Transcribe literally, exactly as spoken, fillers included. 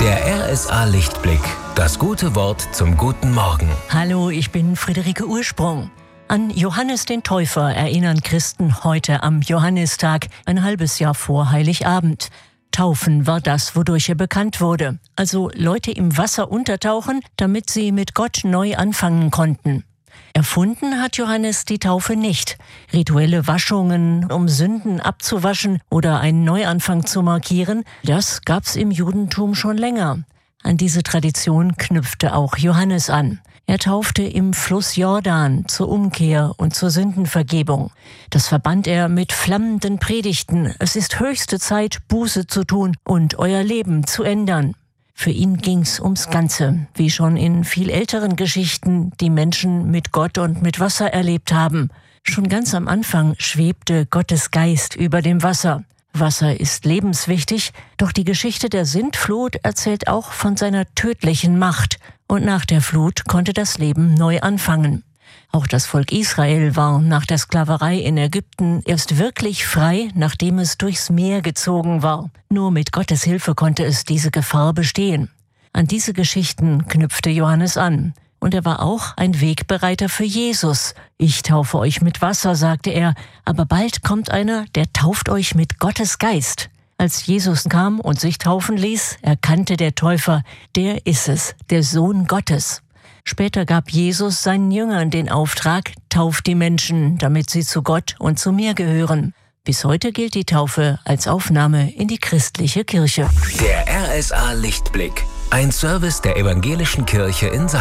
Der R S A-Lichtblick. Das gute Wort zum guten Morgen. Hallo, ich bin Friederike Ursprung. An Johannes den Täufer erinnern Christen heute am Johannistag, ein halbes Jahr vor Heiligabend. Taufen war das, wodurch er bekannt wurde. Also Leute im Wasser untertauchen, damit sie mit Gott neu anfangen konnten. Erfunden hat Johannes die Taufe nicht. Rituelle Waschungen, um Sünden abzuwaschen oder einen Neuanfang zu markieren, das gab's im Judentum schon länger. An diese Tradition knüpfte auch Johannes an. Er taufte im Fluss Jordan zur Umkehr und zur Sündenvergebung. Das verband er mit flammenden Predigten. Es ist höchste Zeit, Buße zu tun und euer Leben zu ändern. Für ihn ging's ums Ganze, wie schon in viel älteren Geschichten, die Menschen mit Gott und mit Wasser erlebt haben. Schon ganz am Anfang schwebte Gottes Geist über dem Wasser. Wasser ist lebenswichtig, doch die Geschichte der Sintflut erzählt auch von seiner tödlichen Macht. Und nach der Flut konnte das Leben neu anfangen. Auch das Volk Israel war nach der Sklaverei in Ägypten erst wirklich frei, nachdem es durchs Meer gezogen war. Nur mit Gottes Hilfe konnte es diese Gefahr bestehen. An diese Geschichten knüpfte Johannes an. Und er war auch ein Wegbereiter für Jesus. Ich taufe euch mit Wasser, sagte er, aber bald kommt einer, der tauft euch mit Gottes Geist. Als Jesus kam und sich taufen ließ, erkannte der Täufer, der ist es, der Sohn Gottes. Später gab Jesus seinen Jüngern den Auftrag, tauft die Menschen, damit sie zu Gott und zu mir gehören. Bis heute gilt die Taufe als Aufnahme in die christliche Kirche. Der R S A-Lichtblick. Ein Service der Evangelischen Kirche in Sachsen.